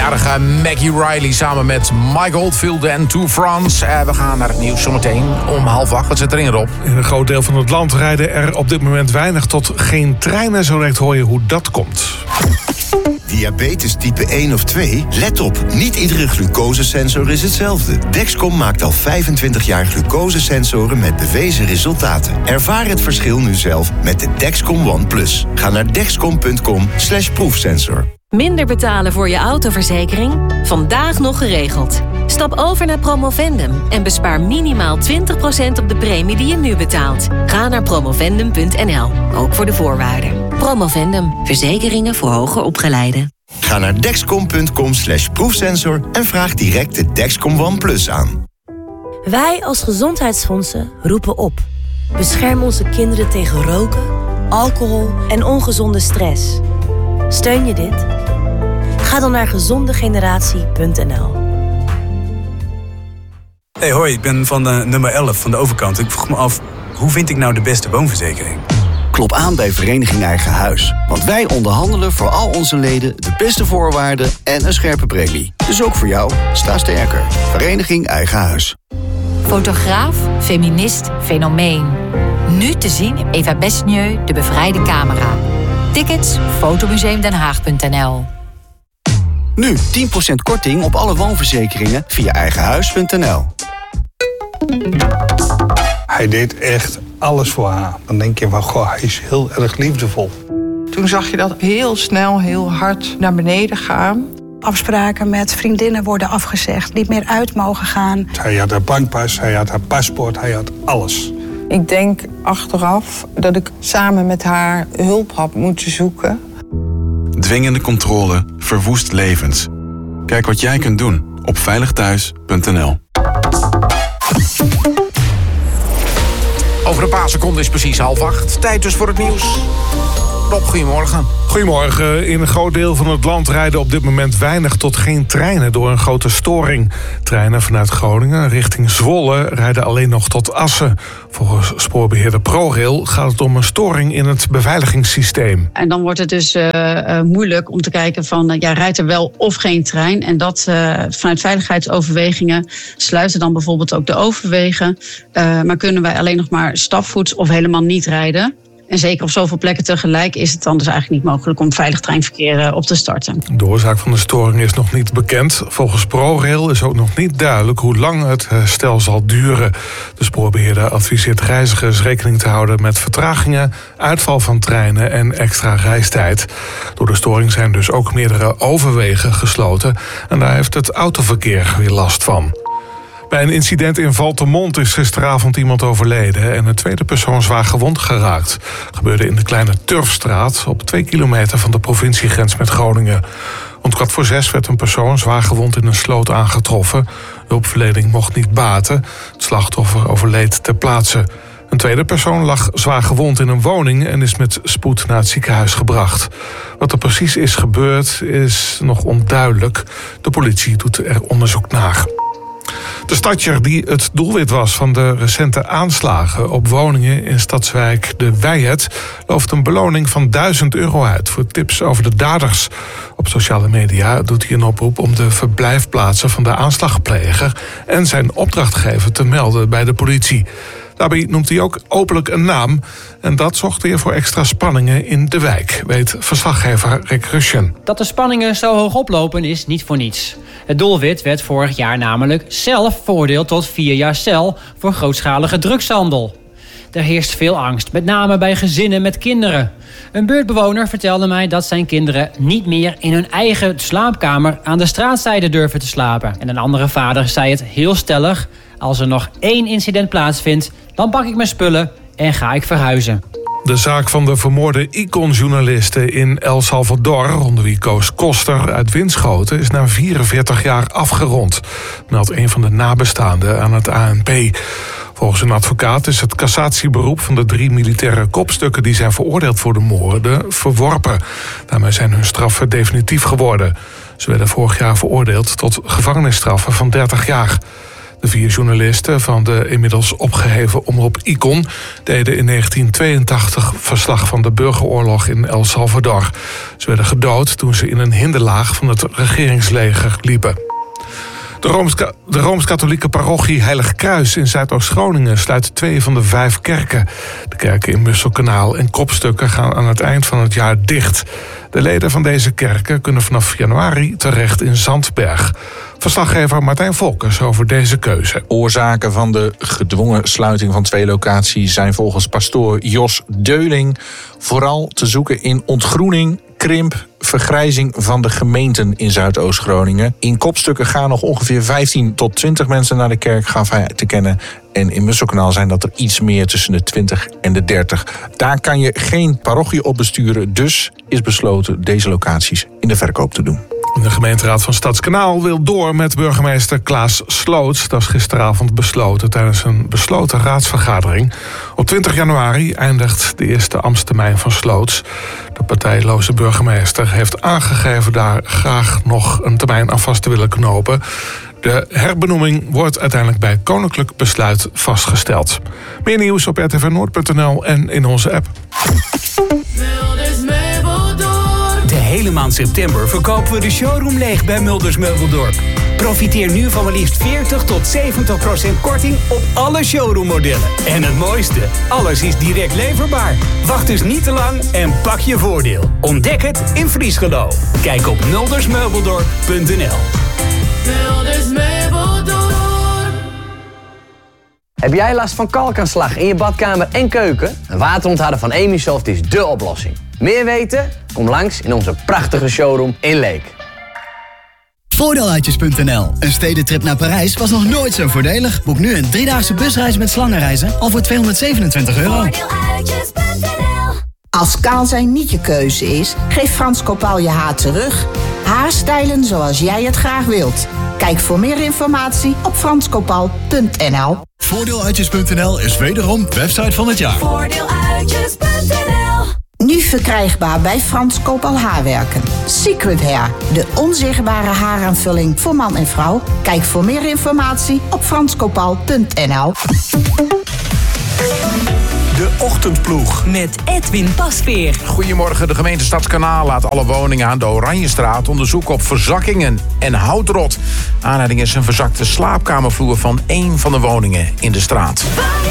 Jarige Maggie Riley samen met Mike Oldfield en To France. We gaan naar het nieuws zometeen om 7:30. Wat zit erin, Rob? In een groot deel van het land rijden er op dit moment weinig tot geen treinen. Zo direct hoor je hoe dat komt. Diabetes type 1 of 2? Let op, niet iedere glucosesensor is hetzelfde. Dexcom maakt al 25 jaar glucosesensoren met bewezen resultaten. Ervaar het verschil nu zelf met de Dexcom One Plus. Ga naar dexcom.com/proefsensor. Minder betalen voor je autoverzekering? Vandaag nog geregeld. Stap over naar Promovendum en bespaar minimaal 20% op de premie die je nu betaalt. Ga naar promovendum.nl, ook voor de voorwaarden. Promovendum, verzekeringen voor hoger opgeleiden. Ga naar dexcom.com/proefsensor en vraag direct de Dexcom One Plus aan. Wij als gezondheidsfondsen roepen op. Bescherm onze kinderen tegen roken, alcohol en ongezonde stress. Steun je dit? Ga dan naar gezondegeneratie.nl. Hey, hoi, ik ben van nummer 11 van de overkant. Ik vroeg me af, hoe vind ik nou de beste woonverzekering? Klop aan bij Vereniging Eigen Huis. Want wij onderhandelen voor al onze leden de beste voorwaarden en een scherpe premie. Dus ook voor jou, sta sterker. Vereniging Eigen Huis. Fotograaf, feminist, fenomeen. Nu te zien in Eva Besnieu, De Bevrijde Camera. Tickets, fotomuseumdenhaag.nl. Nu 10% korting op alle woonverzekeringen via eigenhuis.nl. Hij deed echt alles voor haar. Dan denk je van, goh, hij is heel erg liefdevol. Toen zag je dat heel snel, heel hard naar beneden gaan. Afspraken met vriendinnen worden afgezegd, niet meer uit mogen gaan. Hij had haar bankpas, hij had haar paspoort, hij had alles. Ik denk achteraf dat ik samen met haar hulp had moeten zoeken. Dwingende controle verwoest levens. Kijk wat jij kunt doen op veiligthuis.nl. Over een paar seconden is precies 7:30. Tijd dus voor het nieuws. Rob, goedemorgen. Goedemorgen. In een groot deel van het land rijden op dit moment weinig tot geen treinen door een grote storing. Treinen vanuit Groningen richting Zwolle rijden alleen nog tot Assen. Volgens spoorbeheerder ProRail gaat het om een storing in het beveiligingssysteem. En dan wordt het dus moeilijk om te kijken van, rijdt er wel of geen trein? En dat vanuit veiligheidsoverwegingen sluiten dan bijvoorbeeld ook de overwegen. Maar kunnen wij alleen nog maar stapvoets of helemaal niet rijden? En zeker op zoveel plekken tegelijk is het dan dus eigenlijk niet mogelijk om veilig treinverkeer op te starten. De oorzaak van de storing is nog niet bekend. Volgens ProRail is ook nog niet duidelijk hoe lang het herstel zal duren. De spoorbeheerder adviseert reizigers rekening te houden met vertragingen, uitval van treinen en extra reistijd. Door de storing zijn dus ook meerdere overwegen gesloten en daar heeft het autoverkeer weer last van. Bij een incident in Valthermond is gisteravond iemand overleden en een tweede persoon zwaar gewond geraakt. Het gebeurde in de kleine Turfstraat op 2 kilometer van de provinciegrens met Groningen. Rond 5:15 werd een persoon zwaar gewond in een sloot aangetroffen. Hulpverlening mocht niet baten. Het slachtoffer overleed ter plaatse. Een tweede persoon lag zwaar gewond in een woning en is met spoed naar het ziekenhuis gebracht. Wat er precies is gebeurd is nog onduidelijk. De politie doet er onderzoek naar. De stadjer die het doelwit was van de recente aanslagen op woningen in stadswijk De Wijert looft een beloning van €1000 uit voor tips over de daders. Op sociale media doet hij een oproep om de verblijfplaatsen van de aanslagpleger en zijn opdrachtgever te melden bij de politie. Daarbij noemt hij ook openlijk een naam. En dat zorgt weer voor extra spanningen in de wijk, weet verslaggever Rick Rushen. Dat de spanningen zo hoog oplopen is niet voor niets. Het doelwit werd vorig jaar namelijk zelf veroordeeld tot 4 jaar cel voor grootschalige drugshandel. Er heerst veel angst, met name bij gezinnen met kinderen. Een buurtbewoner vertelde mij dat zijn kinderen niet meer in hun eigen slaapkamer aan de straatzijde durven te slapen. En een andere vader zei het heel stellig: als er nog 1 incident plaatsvindt, dan pak ik mijn spullen en ga ik verhuizen. De zaak van de vermoorde Icon-journalisten in El Salvador, onder wie Koos Koster uit Winschoten, is na 44 jaar afgerond, meldt een van de nabestaanden aan het ANP. Volgens een advocaat is het cassatieberoep van de 3 militaire kopstukken die zijn veroordeeld voor de moorden verworpen. Daarmee zijn hun straffen definitief geworden. Ze werden vorig jaar veroordeeld tot gevangenisstraffen van 30 jaar. De 4 journalisten van de inmiddels opgeheven omroep Icon deden in 1982 verslag van de burgeroorlog in El Salvador. Ze werden gedood toen ze in een hinderlaag van het regeringsleger liepen. De Rooms-Katholieke parochie Heilig Kruis in Zuidoost-Groningen sluit 2 van de 5 kerken. De kerken in Musselkanaal en Kopstukken gaan aan het eind van het jaar dicht. De leden van deze kerken kunnen vanaf januari terecht in Zandberg. Verslaggever Martijn Volkers over deze keuze. Oorzaken van de gedwongen sluiting van 2 locaties zijn volgens pastoor Jos Deuling vooral te zoeken in ontgroening, krimp, vergrijzing van de gemeenten in Zuidoost-Groningen. In Kopstukken gaan nog ongeveer 15 tot 20 mensen naar de kerk, gaf hij te kennen. En in Musselkanaal zijn dat er iets meer tussen de 20 en de 30. Daar kan je geen parochie op besturen, dus is besloten deze locaties in de verkoop te doen. De gemeenteraad van Stadskanaal wil door met burgemeester Klaas Sloots. Dat is gisteravond besloten tijdens een besloten raadsvergadering. Op 20 januari eindigt de eerste ambtstermijn van Sloots. De partijloze burgemeester heeft aangegeven daar graag nog een termijn aan vast te willen knopen. De herbenoeming wordt uiteindelijk bij koninklijk besluit vastgesteld. Meer nieuws op rtvnoord.nl en in onze app. De hele maand september verkopen we de showroom leeg bij Mulders Meubeldorp. Profiteer nu van maar liefst 40 tot 70% korting op alle showroommodellen. En het mooiste, alles is direct leverbaar. Wacht dus niet te lang en pak je voordeel. Ontdek het in Vriesgelo. Kijk op muldersmeubeldorp.nl. Heb jij last van kalkaanslag in je badkamer en keuken? Een waterontharder van Emisoft is dé oplossing. Meer weten? Kom langs in onze prachtige showroom in Leek. Voordeeluitjes.nl. Een stedentrip naar Parijs was nog nooit zo voordelig. Boek nu een 3-daagse busreis met slangenreizen al voor €227. Als kaal zijn niet je keuze is, geef Frans Kopal je haar terug. Haarstijlen zoals jij het graag wilt. Kijk voor meer informatie op franskopal.nl. Voordeeluitjes.nl is wederom website van het jaar. Voordeeluitjes.nl. Nu verkrijgbaar bij Frans Kopal Haarwerken. Secret Hair, de onzichtbare haaraanvulling voor man en vrouw. Kijk voor meer informatie op franskopal.nl. De Ochtendploeg met Edwin Pasveer. Goedemorgen, de gemeente Stadskanaal laat alle woningen aan de Oranjestraat onderzoeken op verzakkingen en houtrot. Aanleiding is een verzakte slaapkamervloer van 1 van de woningen in de straat.